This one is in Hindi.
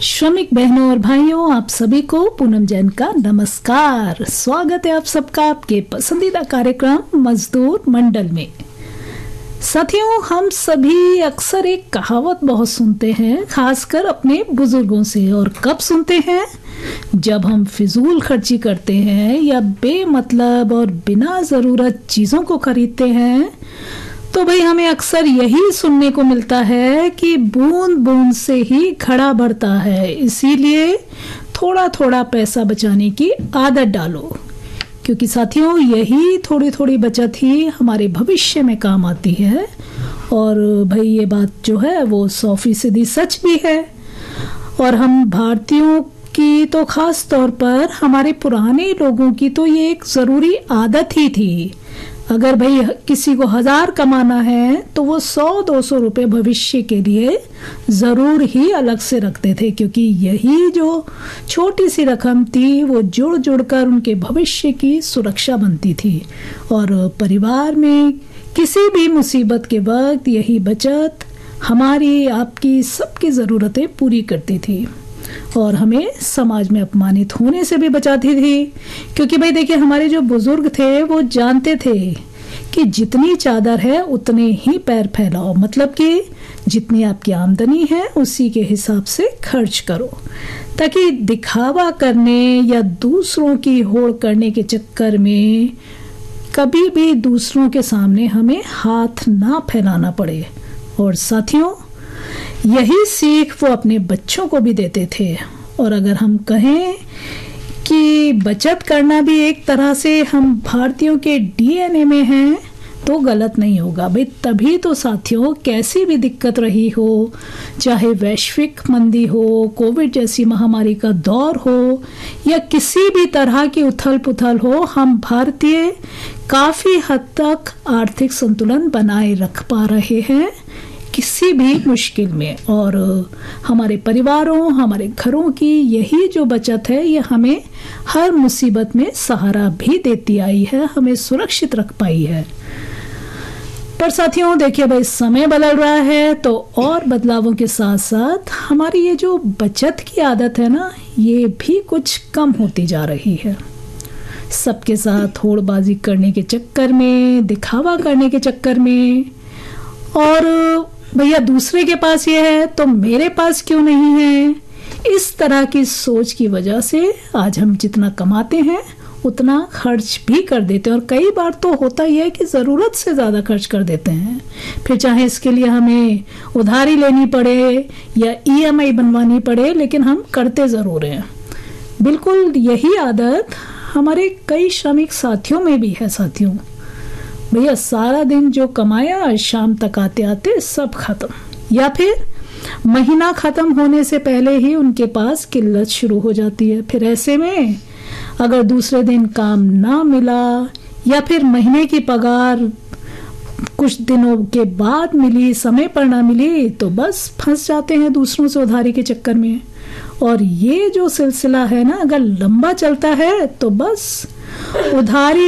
श्रमिक बहनों और भाइयों, आप सभी को पूनम जैन का नमस्कार। स्वागत है आप सबका आपके पसंदीदा कार्यक्रम मजदूर मंडल में। साथियों, हम सभी अक्सर एक कहावत बहुत सुनते हैं, खासकर अपने बुजुर्गों से। और कब सुनते हैं? जब हम फिजूल खर्ची करते हैं या बेमतलब और बिना जरूरत चीजों को खरीदते हैं, तो भाई हमें अक्सर यही सुनने को मिलता है कि बूंद बूंद से ही घड़ा भरता है, इसीलिए थोड़ा थोड़ा पैसा बचाने की आदत डालो। क्योंकि साथियों, यही थोड़ी थोड़ी बचत ही हमारे भविष्य में काम आती है। और भाई ये बात जो है वो 100% सच भी है। और हम भारतीयों की तो खास तौर पर हमारे पुराने लोगों की तो ये एक जरूरी आदत ही थी। अगर भाई किसी को 1000 कमाना है तो वो 100-200 रुपए भविष्य के लिए जरूर ही अलग से रखते थे, क्योंकि यही जो छोटी सी रकम थी वो जुड़ जुड़ कर उनके भविष्य की सुरक्षा बनती थी। और परिवार में किसी भी मुसीबत के वक्त यही बचत हमारी आपकी सबकी जरूरतें पूरी करती थी और हमें समाज में अपमानित होने से भी बचाती थी। क्योंकि भाई देखिए, हमारे जो बुजुर्ग थे वो जानते थे कि जितनी चादर है उतने ही पैर फैलाओ, मतलब कि जितनी आपकी आमदनी है उसी के हिसाब से खर्च करो, ताकि दिखावा करने या दूसरों की होड़ करने के चक्कर में कभी भी दूसरों के सामने हमें हाथ ना फैलाना पड़े। और साथियों, यही सीख वो अपने बच्चों को भी देते थे। और अगर हम कहें कि बचत करना भी एक तरह से हम भारतीयों के डीएनए में है, तो गलत नहीं होगा भाई। तभी तो साथियों, कैसी भी दिक्कत रही हो, चाहे वैश्विक मंदी हो, कोविड जैसी महामारी का दौर हो या किसी भी तरह की उथल पुथल हो, हम भारतीय काफी हद तक आर्थिक संतुलन बनाए रख पा रहे हैं किसी भी मुश्किल में। और हमारे परिवारों, हमारे घरों की यही जो बचत है ये हमें हर मुसीबत में सहारा भी देती आई है, हमें सुरक्षित रख पाई है। पर साथियों देखिए भाई, समय बदल रहा है तो और बदलावों के साथ साथ हमारी ये जो बचत की आदत है ना, ये भी कुछ कम होती जा रही है। सबके साथ होड़बाजी करने के चक्कर में, दिखावा करने के चक्कर में, और भैया दूसरे के पास ये है तो मेरे पास क्यों नहीं है, इस तरह की सोच की वजह से आज हम जितना कमाते हैं उतना खर्च भी कर देते हैं। और कई बार तो होता ही है कि ज़रूरत से ज़्यादा खर्च कर देते हैं, फिर चाहे इसके लिए हमें उधारी लेनी पड़े या EMI बनवानी पड़े, लेकिन हम करते ज़रूर हैं। बिल्कुल यही आदत हमारे कई श्रमिक साथियों में भी है। साथियों भैया, सारा दिन जो कमाया शाम तक आते आते सब खत्म, या फिर महीना खत्म होने से पहले ही उनके पास किल्लत शुरू हो जाती है। फिर ऐसे में अगर दूसरे दिन काम ना मिला या फिर महीने की पगार कुछ दिनों के बाद मिली, समय पर ना मिली, तो बस फंस जाते हैं दूसरों से उधारी के चक्कर में। और ये जो सिलसिला है ना, अगर लंबा चलता है तो बस उधारी